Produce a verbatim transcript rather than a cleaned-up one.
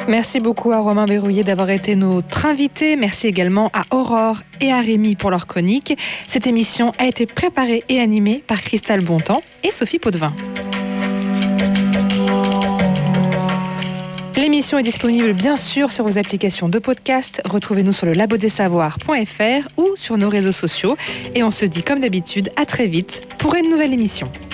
Merci beaucoup à Romain Berrouillet d'avoir été notre invité. Merci également à Aurore et à Rémi pour leur chronique. Cette émission a été préparée et animée par Cristal Bontemps et Sophie Potvin. L'émission est disponible bien sûr sur vos applications de podcast. Retrouvez-nous sur le labo des savoirs point f r ou sur nos réseaux sociaux. Et on se dit comme d'habitude à très vite pour une nouvelle émission.